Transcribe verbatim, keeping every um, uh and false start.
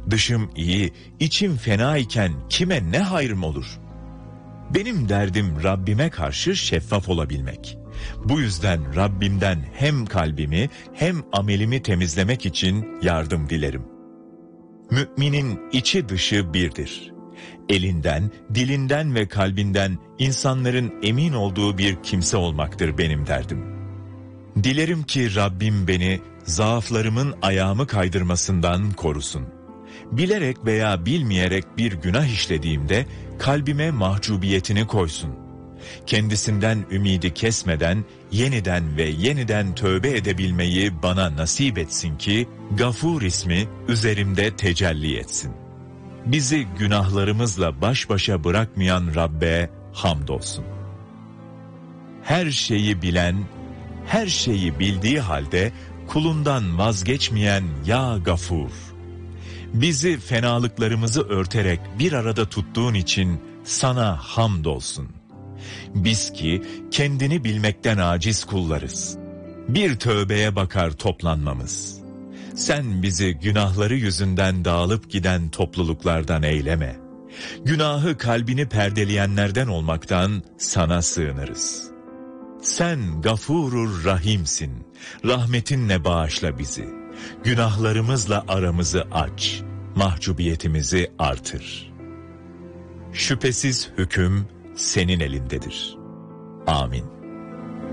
Dışım iyi, içim fena iken kime ne hayrım olur? Benim derdim Rabbime karşı şeffaf olabilmek. Bu yüzden Rabbimden hem kalbimi hem amelimi temizlemek için yardım dilerim. Müminin içi dışı birdir. Elinden, dilinden ve kalbinden insanların emin olduğu bir kimse olmaktır benim derdim. Dilerim ki Rabbim beni zaaflarımın ayağımı kaydırmasından korusun. Bilerek veya bilmeyerek bir günah işlediğimde kalbime mahcubiyetini koysun. Kendisinden ümidi kesmeden yeniden ve yeniden tövbe edebilmeyi bana nasip etsin ki Gafur ismi üzerimde tecelli etsin. Bizi günahlarımızla baş başa bırakmayan Rabbe hamdolsun. Her şeyi bilen, her şeyi bildiği halde kulundan vazgeçmeyen Ya Gafur. Bizi fenalıklarımızı örterek bir arada tuttuğun için sana hamdolsun. Biz ki kendini bilmekten aciz kullarız. Bir tövbeye bakar toplanmamız. Sen bizi günahları yüzünden dağılıp giden topluluklardan eyleme. Günahı kalbini perdeleyenlerden olmaktan sana sığınırız. Sen Gafurur Rahimsin. Rahmetinle bağışla bizi. Günahlarımızla aramızı aç. Mahcubiyetimizi artır. Şüphesiz hüküm senin elindedir. Amin.